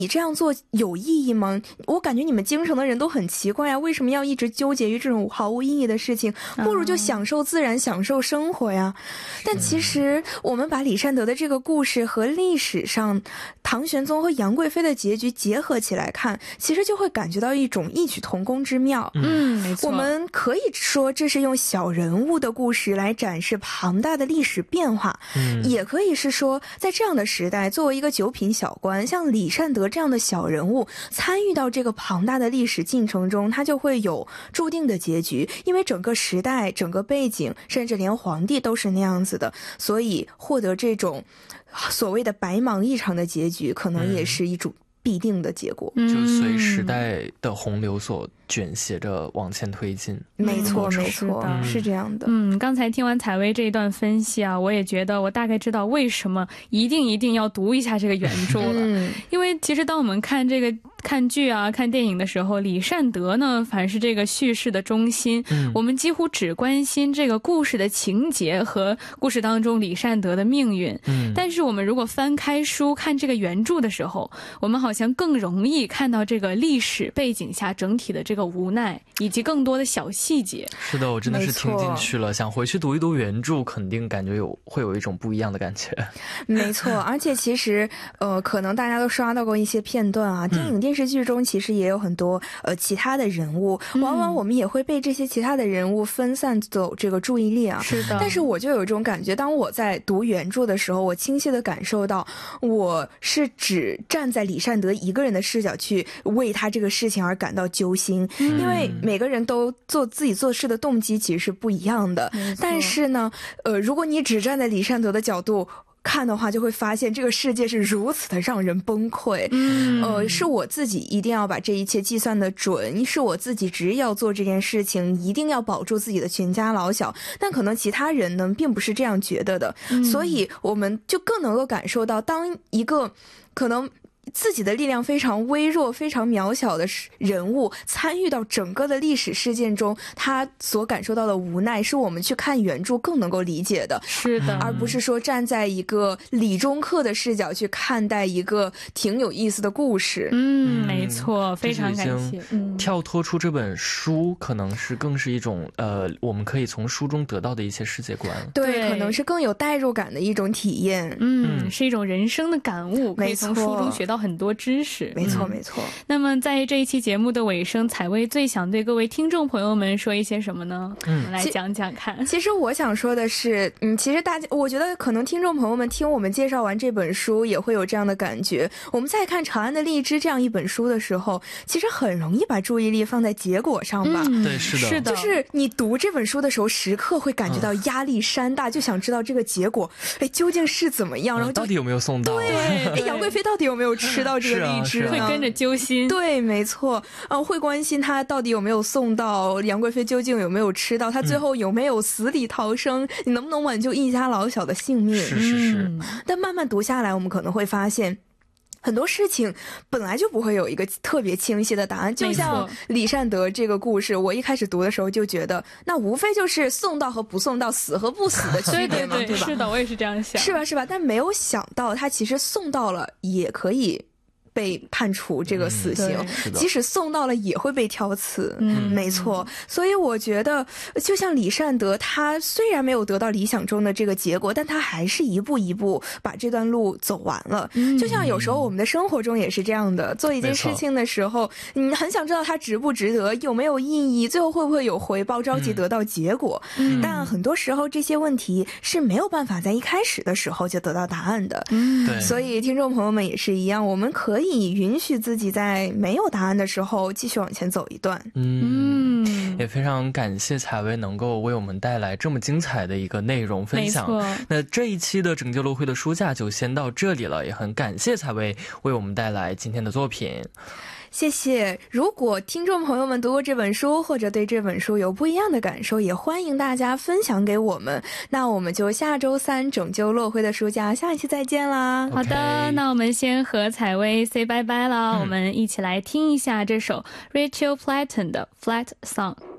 你这样做有意义吗？我感觉你们京城的人都很奇怪啊，为什么要一直纠结于这种毫无意义的事情？不如就享受自然，享受生活呀。但其实我们把李善德的这个故事和历史上唐玄宗和杨贵妃的结局结合起来看，其实就会感觉到一种异曲同工之妙。 没错， 我们可以说这是用小人物的故事来展示庞大的历史变化，也可以是说在这样的时代，作为一个九品小官，像李善德这样的小人物参与到这个庞大的历史进程中，他就会有注定的结局，因为整个时代、整个背景，甚至连皇帝都是那样子的，所以获得这种所谓的白忙一场的结局，可能也是一种必定的结果， 就随时代的洪流所卷挟着往前推进。 没错没错，是这样的。 刚才听完采薇这一段分析啊，我也觉得我大概知道为什么一定要读一下这个原著了。因为其实当我们看这个看剧啊、看电影的时候，李善德呢反而是这个叙事的中心，我们几乎只关心这个故事的情节和故事当中李善德的命运。但是我们如果翻开书看这个原著的时候，我们好像更容易看到这个历史背景下整体的这个无奈以及更多的小细节。 是的，我真的是听进去了，想回去读一读原著，肯定感觉会有一种不一样的感觉。 没错，而且其实可能大家都刷到过一些片段啊，电影电视剧中其实也有很多其他的人物，往往我们也会被这些其他的人物分散走这个注意力啊。 是的， 但是我就有一种感觉，当我在读原著的时候，我清晰地感受到我是只站在李善德一个人的视角去为他这个事情而感到揪心，因为每个人都做自己做事的动机其实是不一样的。但是呢如果你只站在李善德的角度看的话，就会发现这个世界是如此的让人崩溃。是我自己一定要把这一切计算的准，是我自己执意要做这件事情，一定要保住自己的全家老小，但可能其他人呢并不是这样觉得的。所以我们就更能够感受到，当一个可能自己的力量非常微弱、非常渺小的人物参与到整个的历史事件中，他所感受到的无奈是我们去看原著更能够理解的。 是的， 而不是说站在一个理中客的视角去看待一个挺有意思的故事。 没错，非常感谢。 跳脱出这本书，可能是更是一种我们可以从书中得到的一些世界观。 对，可能是更有代入感的一种体验。 是一种人生的感悟，可以从书中学到很多知识。 没错没错。 那么在这一期节目的尾声，采薇最想对各位听众朋友们说一些什么呢？我们来讲讲看。 其实我想说的是其实我觉得可能听众朋友们听我们介绍完这本书也会有这样的感觉，我们在看《长安的荔枝》这样一本书的时候，其实很容易把注意力放在结果上吧。 对，是的， 就是你读这本书的时候时刻会感觉到压力山大，就想知道这个结果究竟是怎么样，然后到底有没有送到。 对，杨贵妃到底有没有吃到这个荔枝呢？ 会跟着揪心。 对，没错，会关心他到底有没有送到，杨贵妃究竟有没有吃到，他最后有没有死里逃生，你能不能挽救一家老小的性命。 是。 但慢慢读下来，我们可能会发现很多事情本来就不会有一个特别清晰的答案。就像李善德这个故事，我一开始读的时候就觉得那无非就是送到和不送到，死和不死的区别嘛。 对吧？是的，我也是这样想。 是吧？但没有想到他其实送到了也可以被判处这个死刑，即使送到了也会被挑刺。没错。所以我觉得就像李善德，他虽然没有得到理想中的这个结果，但他还是一步一步把这段路走完了。就像有时候我们的生活中也是这样的，做一件事情的时候，你很想知道它值不值得，有没有意义，最后会不会有回报，着急得到结果。但很多时候这些问题是没有办法在一开始的时候就得到答案的。所以听众朋友们也是一样，我们可以允许自己在没有答案的时候继续往前走一段。 也非常感谢采薇能够为我们带来这么精彩的一个内容分享。那这一期的拯救落灰的书架就先到这里了，也很感谢采薇为我们带来今天的作品。 谢谢。如果听众朋友们读过这本书，或者对这本书有不一样的感受，也欢迎大家分享给我们。那我们就下周三拯救落灰的书架下一期再见啦。 好的，那我们先和采薇 say 拜拜了。我们一起来听一下这首 Rachel Platten 的 Flat Song。